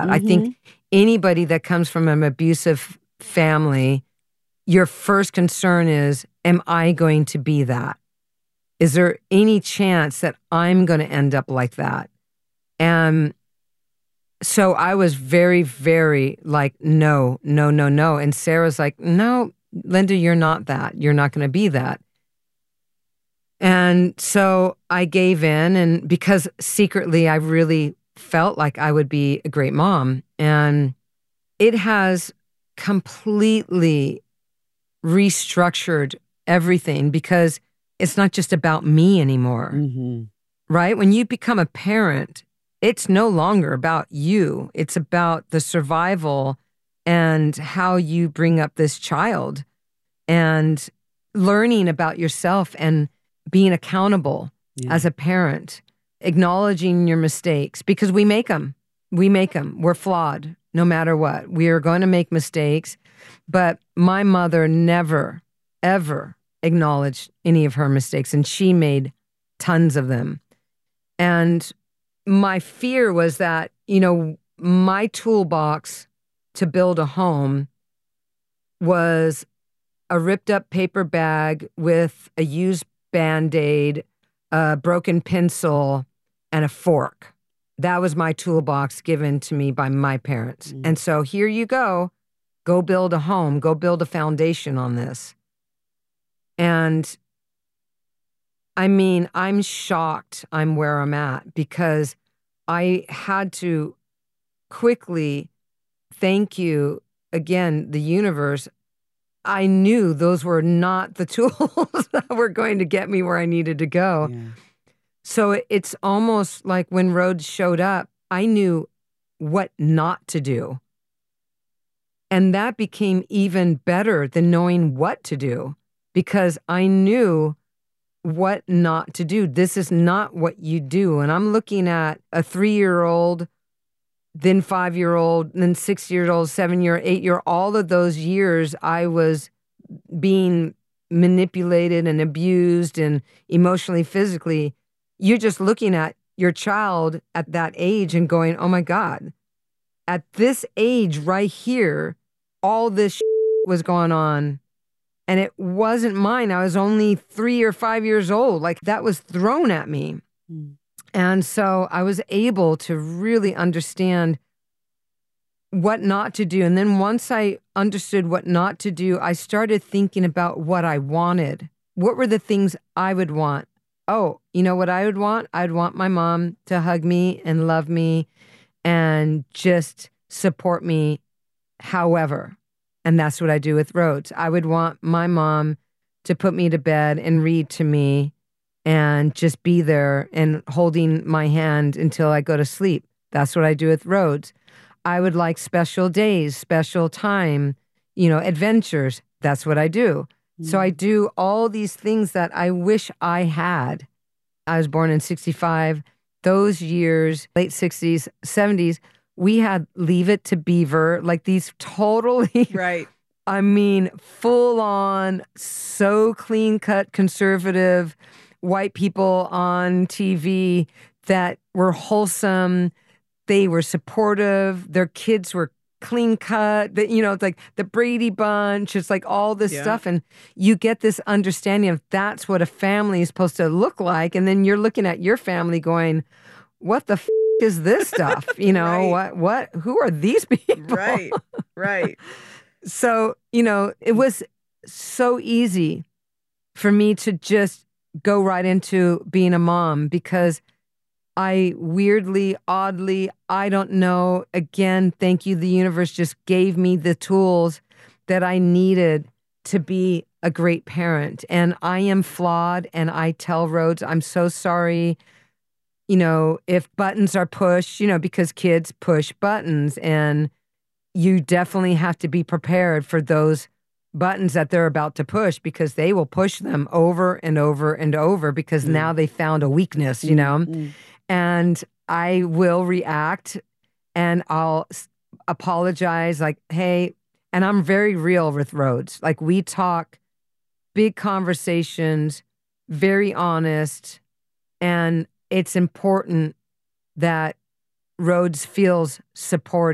that. I think anybody that comes from an abusive family, your first concern is, am I going to be that? Is there any chance that I'm going to end up like that? And so I was very, very like, no, no, no, no. And Sarah's like, no, Linda, you're not that. You're not going to be that. And so I gave in, and because secretly I really felt like I would be a great mom. And it has completely restructured everything because it's not just about me anymore, right? When you become a parent, it's no longer about you. It's about the survival and how you bring up this child and learning about yourself and being accountable as a parent, acknowledging your mistakes because we make them. We make them. We're flawed no matter what. We are going to make mistakes. But my mother never, ever acknowledged any of her mistakes, and she made tons of them. And my fear was that, you know, my toolbox to build a home was a ripped up paper bag with a used Band-Aid, a broken pencil, and a fork. That was my toolbox given to me by my parents. And so here you go. Go build a home. Go build a foundation on this. And I mean, I'm shocked I'm where I'm at because I had to quickly thank you again, the universe. I knew those were not the tools that were going to get me where I needed to go. Yeah. So it's almost like when Rhodes showed up, I knew what not to do. And that became even better than knowing what to do because I knew what not to do. This is not what you do. And I'm looking at a 3-year-old, then 5-year-old, then 6-year-old, 7-year, 8-year, all of those years I was being manipulated and abused and emotionally, physically. You're just looking at your child at that age and going, oh my God, at this age right here, all this was going on. And it wasn't mine. I was only 3 or 5 years old. Like that was thrown at me. And so I was able to really understand what not to do. And then once I understood what not to do, I started thinking about what I wanted. What were the things I would want? Oh, you know what I would want? I'd want my mom to hug me and love me and just support me however. And that's what I do with Rhodes. I would want my mom to put me to bed and read to me and just be there and holding my hand until I go to sleep. That's what I do with Rhodes. I would like special days, special time, you know, adventures. That's what I do. So I do all these things that I wish I had. I was born in 65. Those years, late 60s, 70s, we had Leave It to Beaver, like these totally, right. I mean, full on, so clean cut conservative white people on TV that were wholesome. They were supportive. Their kids were clean cut. You know, it's like the Brady Bunch. It's like all this stuff. And you get this understanding of that's what a family is supposed to look like. And then you're looking at your family going, what the is this stuff? You know, what, who are these people? Right. So, you know, it was so easy for me to just go right into being a mom because I weirdly, oddly, I don't know, again, thank you. The universe just gave me the tools that I needed to be a great parent. And I am flawed. And I tell Rhodes, I'm so sorry. You know, if buttons are pushed, you know, because kids push buttons and you definitely have to be prepared for those buttons that they're about to push because they will push them over and over and over because now they found a weakness, you know, and I will react and I'll apologize like, hey, and I'm very real with Rhodes. Like we talk big conversations, very honest, and it's important that Rhodes feels supported.